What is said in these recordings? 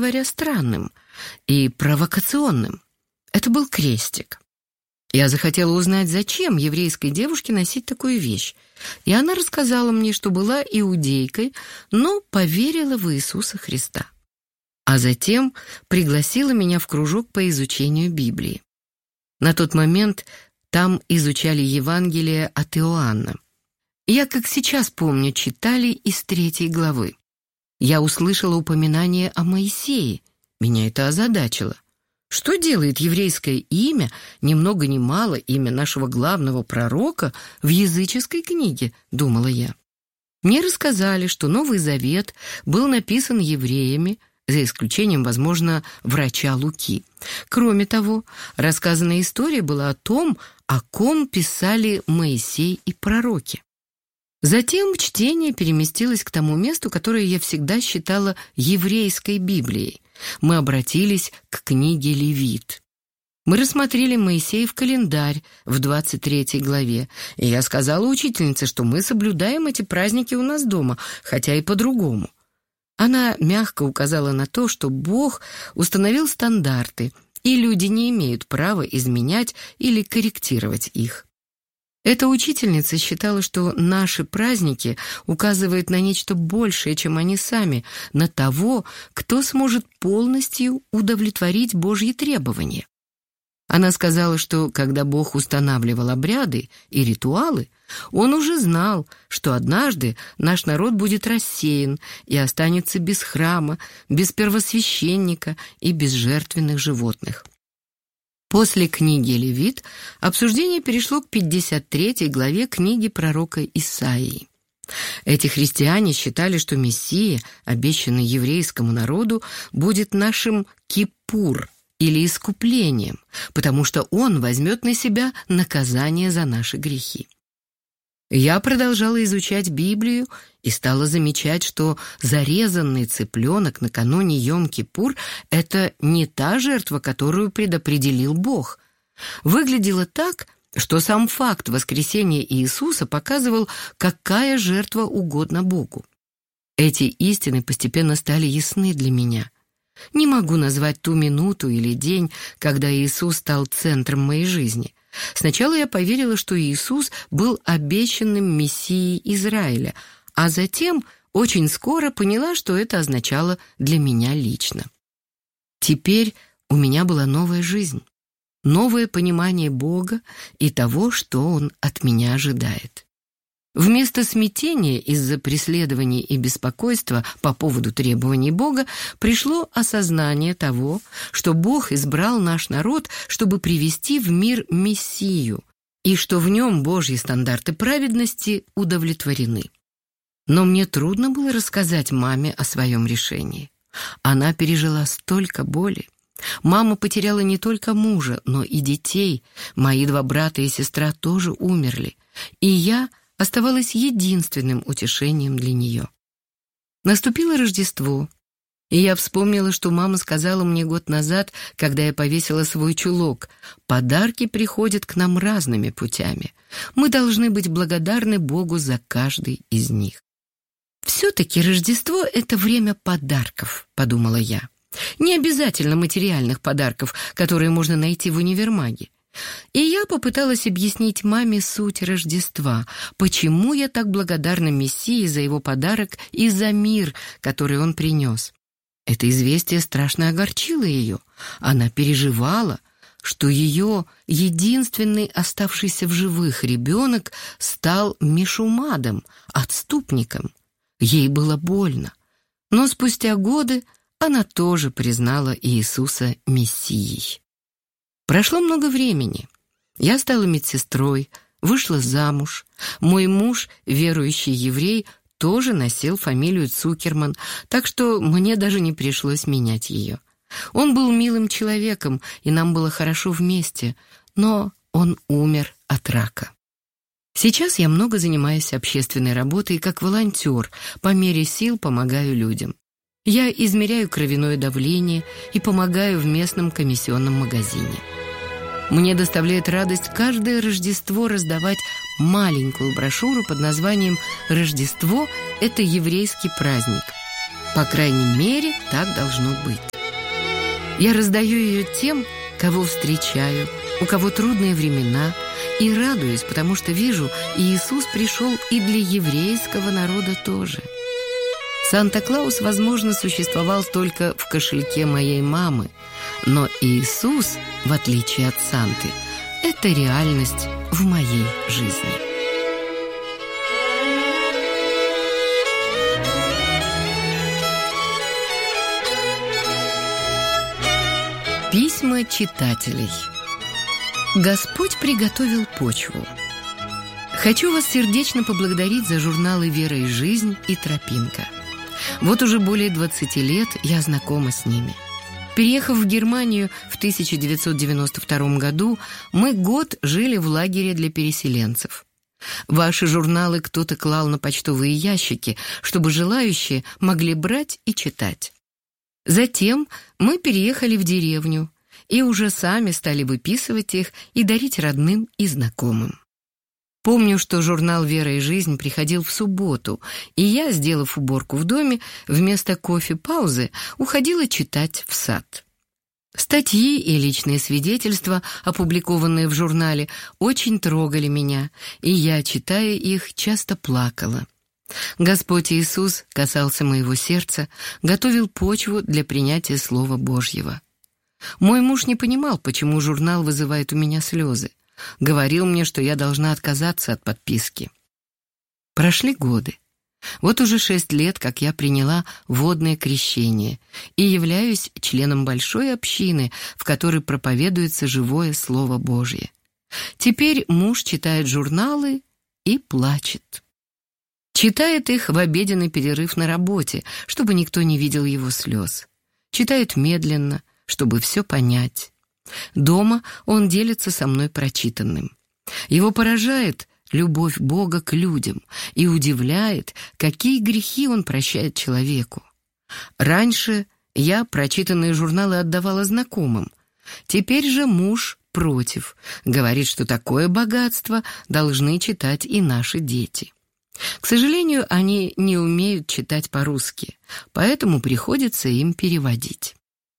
говоря, странным и провокационным. Это был крестик. Я захотела узнать, зачем еврейской девушке носить такую вещь, и она рассказала мне, что была иудейкой, но поверила в Иисуса Христа. А затем пригласила меня в кружок по изучению Библии. На тот момент там изучали Евангелие от Иоанна. Я, как сейчас помню, читали из 3 главы. Я услышала упоминание о Моисее. Меня это озадачило. Что делает еврейское имя, ни много ни мало имя нашего главного пророка, в языческой книге, думала я. Мне рассказали, что Новый Завет был написан евреями, за исключением, возможно, врача Луки. Кроме того, рассказанная история была о том, о ком писали Моисей и пророки. Затем чтение переместилось к тому месту, которое я всегда считала еврейской Библией. Мы обратились к книге Левит. Мы рассмотрели Моисеев календарь в 23 главе, и я сказала учительнице, что мы соблюдаем эти праздники у нас дома, хотя и по-другому. Она мягко указала на то, что Бог установил стандарты, и люди не имеют права изменять или корректировать их. Эта учительница считала, что наши праздники указывают на нечто большее, чем они сами, на того, кто сможет полностью удовлетворить Божьи требования. Она сказала, что когда Бог устанавливал обряды и ритуалы, Он уже знал, что однажды наш народ будет рассеян и останется без храма, без первосвященника и без жертвенных животных. После книги Левит обсуждение перешло к 53 главе книги пророка Исаии. Эти христиане считали, что Мессия, обещанный еврейскому народу, будет нашим кипур или искуплением, потому что он возьмет на себя наказание за наши грехи. Я продолжала изучать Библию и стала замечать, что зарезанный цыпленок накануне Йом-Кипур — это не та жертва, которую предопределил Бог. Выглядело так, что сам факт воскресения Иисуса показывал, какая жертва угодна Богу. Эти истины постепенно стали ясны для меня. Не могу назвать ту минуту или день, когда Иисус стал центром моей жизни. Сначала я поверила, что Иисус был обещанным Мессией Израиля, а затем очень скоро поняла, что это означало для меня лично. Теперь у меня была новая жизнь, новое понимание Бога и того, что Он от меня ожидает. Вместо смятения из-за преследований и беспокойства по поводу требований Бога пришло осознание того, что Бог избрал наш народ, чтобы привести в мир Мессию, и что в нем Божьи стандарты праведности удовлетворены. Но мне трудно было рассказать маме о своем решении. Она пережила столько боли. Мама потеряла не только мужа, но и детей. Мои 2 брата и сестра тоже умерли, и я оставалось единственным утешением для нее. Наступило Рождество, и я вспомнила, что мама сказала мне год назад, когда я повесила свой чулок: «Подарки приходят к нам разными путями. Мы должны быть благодарны Богу за каждый из них». «Все-таки Рождество — это время подарков», — подумала я. «Не обязательно материальных подарков, которые можно найти в универмаге». И я попыталась объяснить маме суть Рождества, почему я так благодарна Мессии за его подарок и за мир, который он принес. Это известие страшно огорчило ее. Она переживала, что ее единственный оставшийся в живых ребенок стал мешумадом, отступником. Ей было больно, но спустя годы она тоже признала Иисуса Мессией. Прошло много времени. Я стала медсестрой, вышла замуж. Мой муж, верующий еврей, тоже носил фамилию Цукерман, так что мне даже не пришлось менять ее. Он был милым человеком, и нам было хорошо вместе, но он умер от рака. Сейчас я много занимаюсь общественной работой как волонтер, по мере сил помогаю людям. Я измеряю кровяное давление и помогаю в местном комиссионном магазине. Мне доставляет радость каждое Рождество раздавать маленькую брошюру под названием «Рождество – это еврейский праздник». По крайней мере, так должно быть. Я раздаю ее тем, кого встречаю, у кого трудные времена, и радуюсь, потому что вижу, Иисус пришел и для еврейского народа тоже. Санта-Клаус, возможно, существовал только в кошельке моей мамы, но Иисус, в отличие от Санты, это реальность в моей жизни. Письма читателей. Господь приготовил почву. Хочу вас сердечно поблагодарить за журналы «Вера и жизнь» и «Тропинка». Вот уже более 20 лет я знакома с ними. Переехав в Германию в 1992 году, мы год жили в лагере для переселенцев. Ваши журналы кто-то клал на почтовые ящики, чтобы желающие могли брать и читать. Затем мы переехали в деревню и уже сами стали выписывать их и дарить родным и знакомым. Помню, что журнал «Вера и жизнь» приходил в субботу, и я, сделав уборку в доме, вместо кофе-паузы уходила читать в сад. Статьи и личные свидетельства, опубликованные в журнале, очень трогали меня, и я, читая их, часто плакала. Господь Иисус касался моего сердца, готовил почву для принятия Слова Божьего. Мой муж не понимал, почему журнал вызывает у меня слезы. Говорил мне, что я должна отказаться от подписки. Прошли годы. Вот уже 6 лет, как я приняла водное крещение и являюсь членом большой общины, в которой проповедуется живое Слово Божье. Теперь муж читает журналы и плачет. Читает их в обеденный перерыв на работе, чтобы никто не видел его слез. Читает медленно, чтобы все понять. Дома он делится со мной прочитанным. Его поражает любовь Бога к людям и удивляет, какие грехи Он прощает человеку. Раньше я прочитанные журналы отдавала знакомым. Теперь же муж против, говорит, что такое богатство должны читать и наши дети. К сожалению, они не умеют читать по-русски, поэтому приходится им переводить.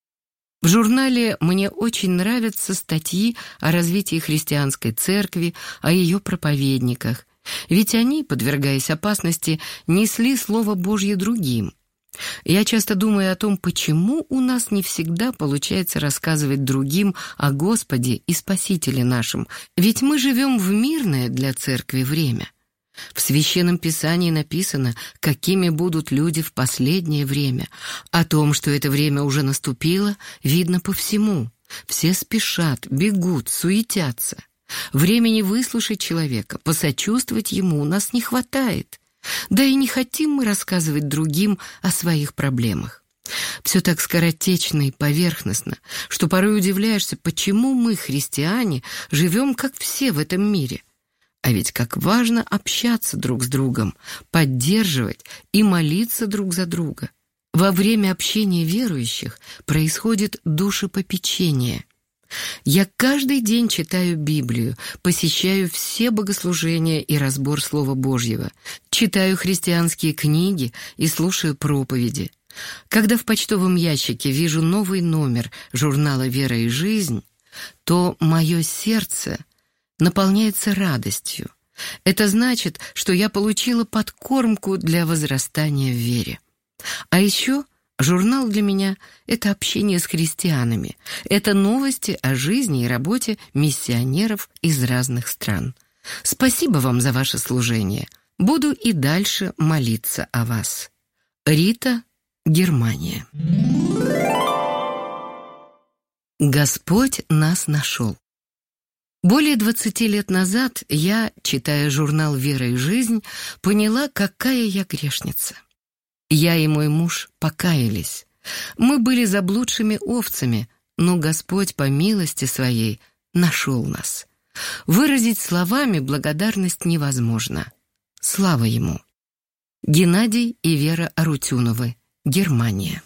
В журнале мне очень нравятся статьи о развитии христианской церкви, о ее проповедниках, ведь они, подвергаясь опасности, несли Слово Божье другим. Я часто думаю о том, почему у нас не всегда получается рассказывать другим о Господе и Спасителе нашем, ведь мы живем в мирное для церкви время. В Священном Писании написано, какими будут люди в последнее время. О том, что это время уже наступило, видно по всему. Все спешат, бегут, суетятся. Времени выслушать человека, посочувствовать ему у нас не хватает. Да и не хотим мы рассказывать другим о своих проблемах. Все так скоротечно и поверхностно, что порой удивляешься, почему мы, христиане, живем как все в этом мире. А ведь как важно общаться друг с другом, поддерживать и молиться друг за друга. Во время общения верующих происходит душепопечение. Я каждый день читаю Библию, посещаю все богослужения и разбор Слова Божьего, читаю христианские книги и слушаю проповеди. Когда в почтовом ящике вижу новый номер журнала «Вера и жизнь», то мое сердце наполняется радостью. Это значит, что я получила подкормку для возрастания в вере. А еще журнал для меня — это общение с христианами, это новости о жизни и работе миссионеров из разных стран. Спасибо вам за ваше служение. Буду и дальше молиться о вас. Рита, Германия. Господь нас нашел. Более 20 лет назад я, читая журнал «Вера и жизнь», поняла, какая я грешница. Я и мой муж покаялись. Мы были заблудшими овцами, но Господь по милости Своей нашел нас. Выразить словами благодарность невозможно. Слава Ему. Геннадий и Вера Арутюновы, Германия.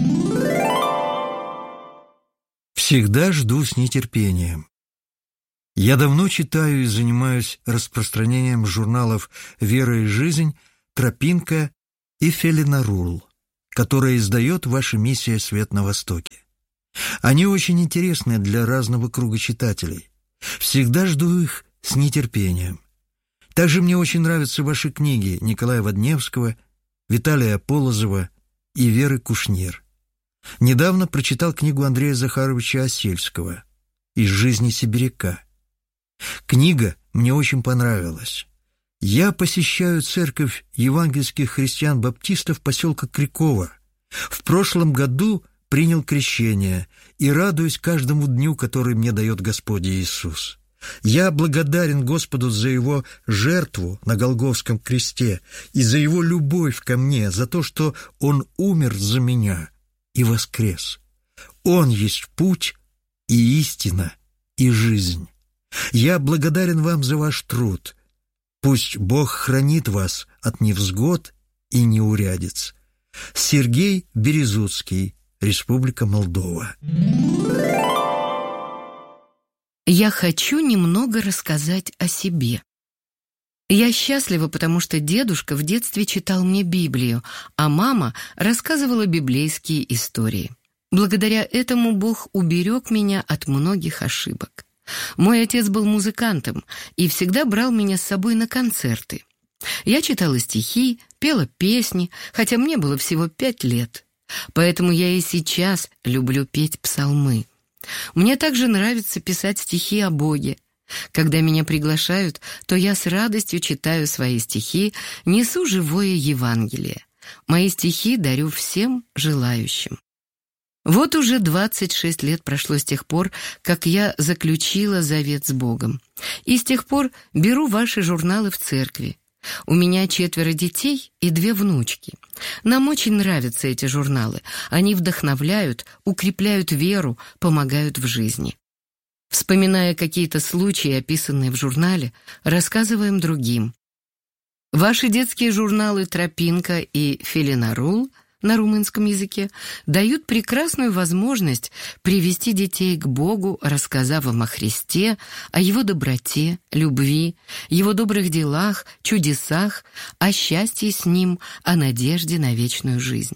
Всегда жду с нетерпением. Я давно читаю и занимаюсь распространением журналов «Вера и жизнь», «Тропинка» и «Фелинарул», которые издает ваша миссия «Свет на Востоке». Они очень интересны для разного круга читателей. Всегда жду их с нетерпением. Также мне очень нравятся ваши книги Николая Водневского, Виталия Полозова и Веры Кушнир. Недавно прочитал книгу Андрея Захаровича Осельского «Из жизни сибиряка». Книга мне очень понравилась. Я посещаю церковь евангельских христиан-баптистов поселка Криково. В прошлом году принял крещение и радуюсь каждому дню, который мне дает Господь Иисус. Я благодарен Господу за Его жертву на Голгофском кресте и за Его любовь ко мне, за то, что Он умер за меня и воскрес. Он есть путь и истина и жизнь. Я благодарен вам за ваш труд. Пусть Бог хранит вас от невзгод и неурядиц. Сергей Березуцкий, Республика Молдова. Я хочу немного рассказать о себе. Я счастлива, потому что дедушка в детстве читал мне Библию, а мама рассказывала библейские истории. Благодаря этому Бог уберег меня от многих ошибок. Мой отец был музыкантом и всегда брал меня с собой на концерты. Я читала стихи, пела песни, хотя мне было всего 5 лет. Поэтому я и сейчас люблю петь псалмы. Мне также нравится писать стихи о Боге. Когда меня приглашают, то я с радостью читаю свои стихи, несу живое Евангелие. Мои стихи дарю всем желающим. Вот уже 26 лет прошло с тех пор, как я заключила завет с Богом. И с тех пор беру ваши журналы в церкви. У меня 4 детей и 2 внучки. Нам очень нравятся эти журналы. Они вдохновляют, укрепляют веру, помогают в жизни. Вспоминая какие-то случаи, описанные в журнале, рассказываем другим. Ваши детские журналы «Тропинка» и «Филинарул» на румынском языке дают прекрасную возможность привести детей к Богу, рассказав им о Христе, о Его доброте, любви, Его добрых делах, чудесах, о счастье с Ним, о надежде на вечную жизнь.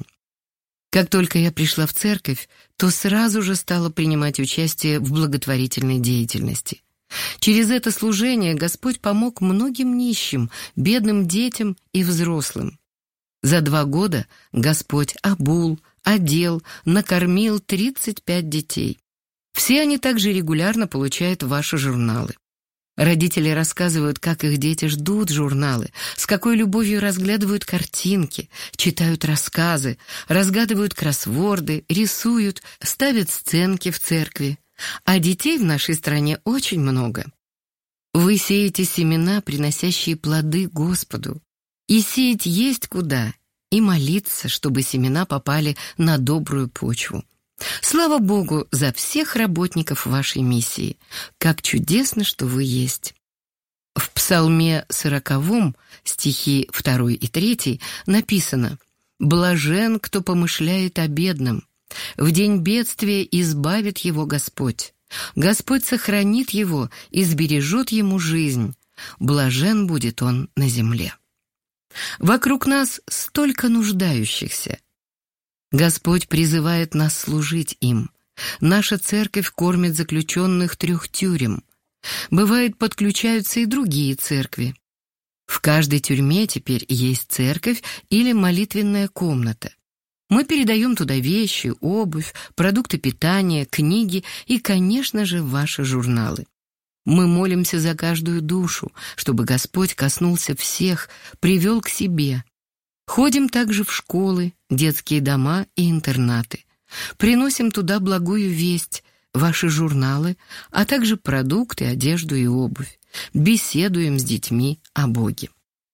Как только я пришла в церковь, то сразу же стала принимать участие в благотворительной деятельности. Через это служение Господь помог многим нищим, бедным детям и взрослым. За 2 года Господь обул, одел, накормил 35 детей. Все они также регулярно получают ваши журналы. Родители рассказывают, как их дети ждут журналы, с какой любовью разглядывают картинки, читают рассказы, разгадывают кроссворды, рисуют, ставят сценки в церкви. А детей в нашей стране очень много. Вы сеете семена, приносящие плоды Господу. И сеять есть куда, и молиться, чтобы семена попали на добрую почву. Слава Богу за всех работников вашей миссии. Как чудесно, что вы есть. В Псалме 40, стихи 2 и 3 написано: «Блажен, кто помышляет о бедном. В день бедствия избавит его Господь. Господь сохранит его и сбережет ему жизнь. Блажен будет он на земле». Вокруг нас столько нуждающихся. Господь призывает нас служить им. Наша церковь кормит заключенных 3 тюрем. Бывает, подключаются и другие церкви. В каждой тюрьме теперь есть церковь или молитвенная комната. Мы передаем туда вещи, обувь, продукты питания, книги и, конечно же, ваши журналы. Мы молимся за каждую душу, чтобы Господь коснулся всех, привел к себе. Ходим также в школы, детские дома и интернаты. Приносим туда благую весть, ваши журналы, а также продукты, одежду и обувь. Беседуем с детьми о Боге.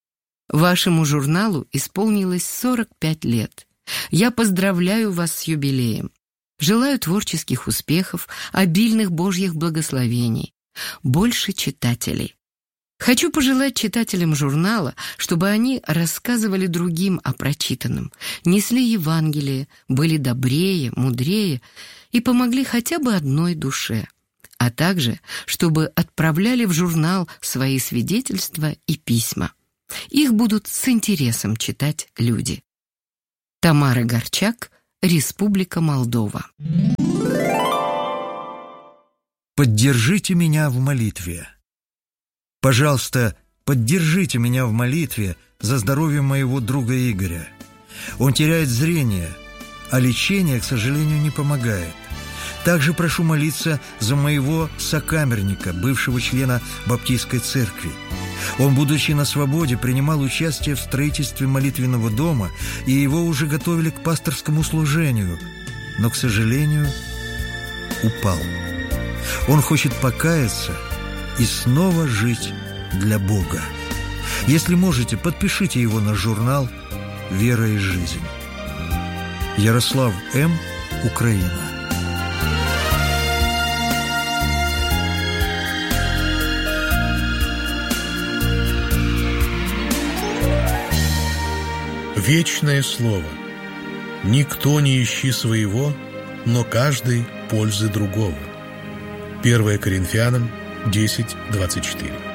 Вашему журналу исполнилось 45 лет. Я поздравляю вас с юбилеем. Желаю творческих успехов, обильных Божьих благословений. Больше читателей. Хочу пожелать читателям журнала, чтобы они рассказывали другим о прочитанном, несли Евангелие, были добрее, мудрее и помогли хотя бы одной душе, а также, чтобы отправляли в журнал свои свидетельства и письма. Их будут с интересом читать люди. Тамара Горчак, Республика Молдова. поддержите меня в молитве. Пожалуйста, поддержите меня в молитве за здоровье моего друга Игоря. Он теряет зрение, а лечение, к сожалению, не помогает. Также прошу молиться за моего сокамерника, бывшего члена Баптистской церкви. Он, будучи на свободе, принимал участие в строительстве молитвенного дома, и его уже готовили к пасторскому служению, но, к сожалению, упал. Он хочет покаяться и снова жить для Бога. Если можете, подпишите его на журнал «Вера и жизнь». Ярослав М., Украина. Вечное слово. Никто не ищи своего, но каждый пользы другого. 1 Коринфянам 10:24.